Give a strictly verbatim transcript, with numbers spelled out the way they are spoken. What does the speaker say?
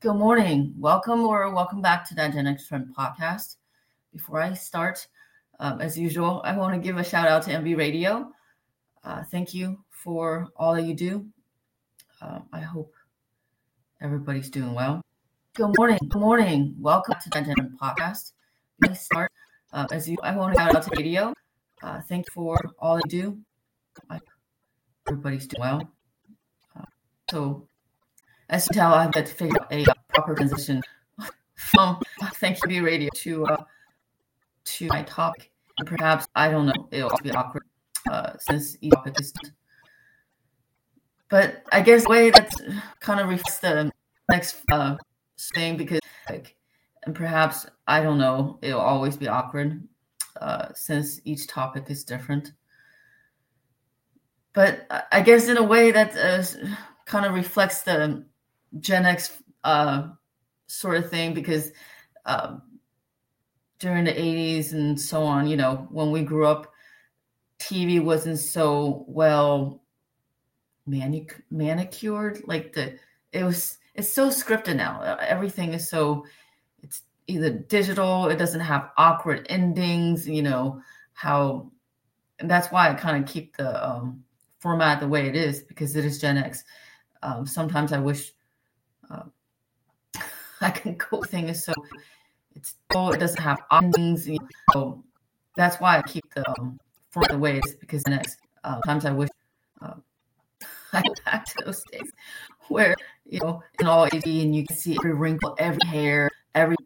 Good morning. Welcome or welcome back to that Gen X Trend podcast. Before I start, um, as usual, I want to give a shout out to M B Radio. Uh, thank you for all that you do. Uh, I hope everybody's doing well. Good morning. Good morning. Welcome to that Gen X Trend podcast. Before I start, uh, as you, I want to shout out to radio. Uh, thank you for all that you do. I hope everybody's doing well. Uh, so, as you tell, I've got to figure out a uh, proper transition from Thank You B Radio to uh, to my topic. And perhaps, I don't know, it'll be awkward uh, since each topic is different. But I guess the way that kind of reflects the next uh, thing because, like, and perhaps, I don't know, it'll always be awkward uh, since each topic is different. But I guess in a way that uh, kind of reflects the Gen X uh, sort of thing because uh, during the eighties and so on, you know, when we grew up, T V wasn't so well manic- manicured. Like the, it was, it's so scripted now. Everything is so, it's either digital, it doesn't have awkward endings, you know, how, and that's why I kind of keep the um, format the way it is because it is Gen X. Um, sometimes I wish uh, I can go things so it's oh, it doesn't have endings. You know, so that's why I keep the um, format the way it is because next uh, sometimes I wish uh, I go back to those days where you know in all H D and you can see every wrinkle, every hair, every